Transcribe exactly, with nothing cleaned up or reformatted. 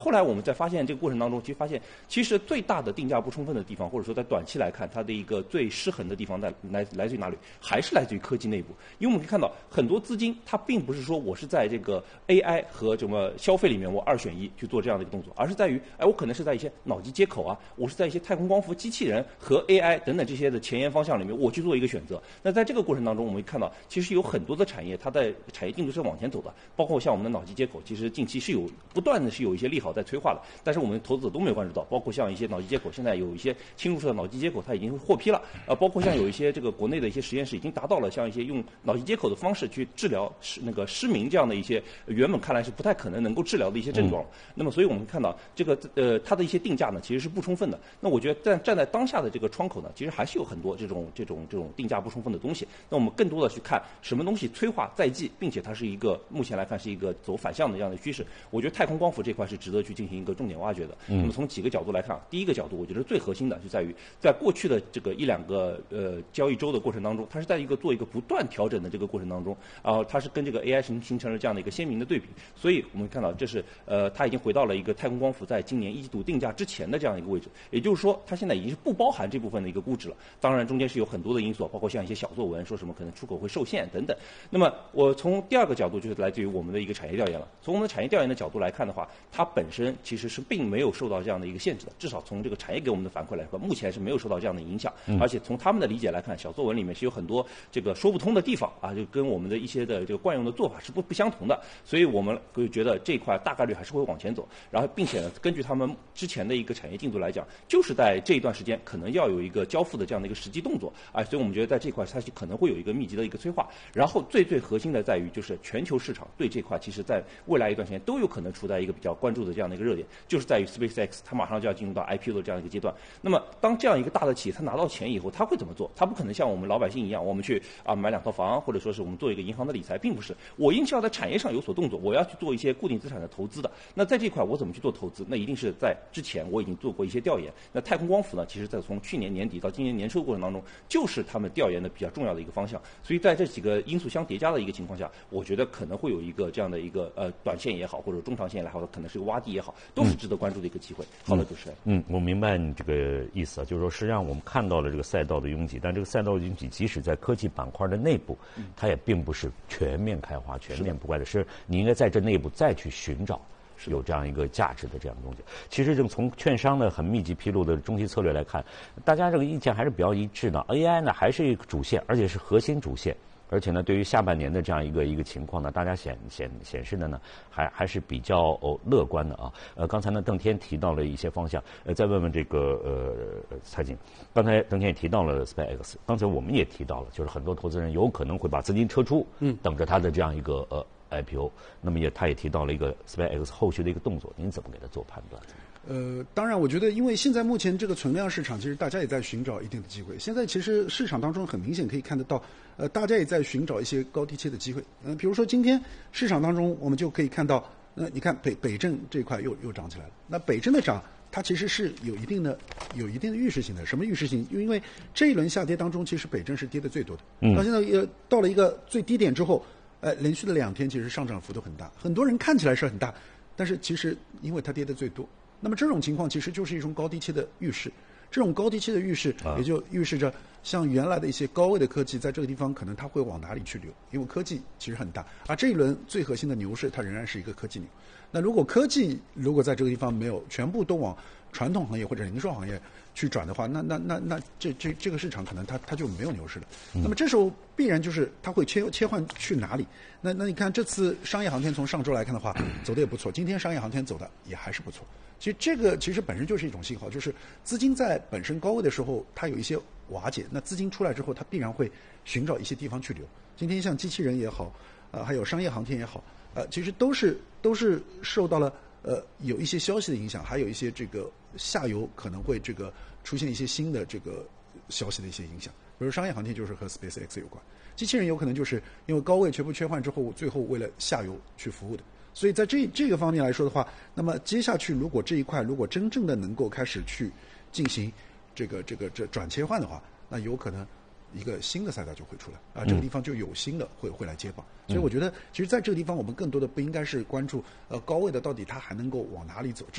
后来我们在发现这个过程当中，其实发现其实最大的定价不充分的地方，或者说在短期来看，它的一个最失衡的地方在来来自于哪里？还是来自于科技内部。因为我们可以看到很多资金，它并不是说我是在这个 A I 和什么消费里面我二选一去做这样的一个动作，而是在于，哎，我可能是在一些脑机接口啊，我是在一些太空光伏机器人和 A I 等等这些的前沿方向里面，我去做一个选择。那在这个过程当中，我们看到其实有很多的产业，它在产业进度是往前走的，包括像我们的脑机接口，其实近期是有不断的是有一些利好在催化的。但是我们投资者都没有关注到，包括像一些脑机接口，现在有一些侵入式的脑机接口，它已经获批了。呃，包括像有一些这个国内的一些实验室已经达到了像一些用脑机接口的方式去治疗失那个失明这样的一些原本看来是不太可能能够治疗的一些症状。嗯、那么，所以我们看到这个呃它的一些定价呢，其实是不充分的。那我觉得站站在当下的这个窗口呢，其实还是有很多这种这种这种定价不充分的东西。那我们更多的去看什么东西催化在即，并且它是一个目前来看是一个走反向的这样的趋势。我觉得太空光伏这块是值得去进行一个重点挖掘的。那么从几个角度来看，第一个角度，我觉得最核心的就在于，在过去的这个一两个呃交易周的过程当中，它是在一个做一个不断调整的这个过程当中，然后它是跟这个 A I 形形成了这样的一个鲜明的对比。所以我们看到，这是呃它已经回到了一个太空光伏在今年一季度定价之前的这样一个位置，也就是说，它现在已经是不包含这部分的一个估值了。当然，中间是有很多的因素，包括像一些小作文说什么可能出口会受限等等。那么我从第二个角度就是来自于我们的一个产业调研了。从我们的产业调研的角度来看的话，它本身其实是并没有受到这样的一个限制的，至少从这个产业给我们的反馈来说，目前是没有受到这样的影响。嗯、而且从他们的理解来看，小作文里面是有很多这个说不通的地方啊，就跟我们的一些的这个惯用的做法是不不相同的。所以我们会觉得这一块大概率还是会往前走。然后，并且呢，根据他们之前的一个产业进度来讲，就是在这一段时间可能要有一个交付的这样的一个实际动作啊，所以我们觉得在这块它是可能会有一个密集的一个催化。然后最最核心的在于，就是全球市场对这块其实在未来一段时间都有可能处在一个比较关注的这样的一个热点，就是在于 SpaceX 它马上就要进入到 I P O 的这样一个阶段。那么当这样一个大的企业它拿到钱以后，它会怎么做？它不可能像我们老百姓一样，我们去啊买两套房，或者说是我们做一个银行的理财，并不是。我一定是要在产业上有所动作，我要去做一些固定资产的投资的。那在这块我怎么去做投资？那一定是在之前我已经做过一些调研。那太空光伏呢，其实在从去年年底到今年年初的过程当中，就是他们调研的比较重要的一个方向。所以在这几个因素相叠加的一个情况下，我觉得可能会有一个这样的一个呃短线也好，或者中长线也好，可能是个洼地也好，都是值得关注的一个机会。嗯、好的，主持人。 嗯，我明白你这个意思啊，就是说实际上我们看到了这个赛道的拥挤，但这个赛道的拥挤，即使在科技板块的内部，嗯、它也并不是全面开花、全面不败的，是你应该在这内部再去寻找。有这样一个价值的这样的东西，其实这个从券商的很密集披露的中期策略来看，大家这个意见还是比较一致的。A I 呢还是一个主线，而且是核心主线，而且呢对于下半年的这样一个一个情况呢，大家显显显示的呢还还是比较哦乐观的啊。呃，刚才呢邓天提到了一些方向，呃，再问问这个呃蔡景，刚才邓天也提到了 SpaceX， 刚才我们也提到了，就是很多投资人有可能会把资金撤出，嗯，等着他的这样一个呃。I P O， 那么也他也提到了一个 SpaceX 后续的一个动作，您怎么给他做判断？ 呃，当然，我觉得，因为现在目前这个存量市场，其实大家也在寻找一定的机会。现在其实市场当中很明显可以看得到，呃，大家也在寻找一些高低切的机会。嗯、呃，比如说今天市场当中，我们就可以看到，呃，你看北北证这一块又又涨起来了。那北证的涨，它其实是有一定的有一定的预示性的。什么预示性？因为这一轮下跌当中，其实北证是跌的最多的。嗯。到现在呃到了一个最低点之后。呃，连续的两天其实上涨幅度很大，很多人看起来是很大，但是其实因为它跌的最多，那么这种情况其实就是一种高低切的预示。这种高低切的预示，也就预示着像原来的一些高位的科技，在这个地方可能它会往哪里去流，因为科技其实很大，而这一轮最核心的牛市，它仍然是一个科技牛。那如果科技如果在这个地方没有全部都往传统行业或者零售行业去转的话，那那那那这这这个市场可能它它就没有牛市了。那么这时候必然就是它会切切换去哪里？那那你看这次商业航天从上周来看的话，走的也不错，今天商业航天走的也还是不错。其实这个其实本身就是一种信号，就是资金在本身高位的时候，它有一些瓦解，那资金出来之后，它必然会寻找一些地方去流。今天像机器人也好，呃，还有商业航天也好，呃，其实都是都是受到了呃有一些消息的影响，还有一些这个下游可能会这个出现一些新的这个消息的一些影响。比如商业航天就是和 SpaceX 有关，机器人有可能就是因为高位全部切换之后，最后为了下游去服务的。所以在这这个方面来说的话，那么接下去如果这一块如果真正的能够开始去进行这个这个这转切换的话，那有可能一个新的赛道就会出来啊，这个地方就有新的会会来接棒。所以我觉得，其实在这个地方，我们更多的不应该是关注呃高位的到底它还能够往哪里走。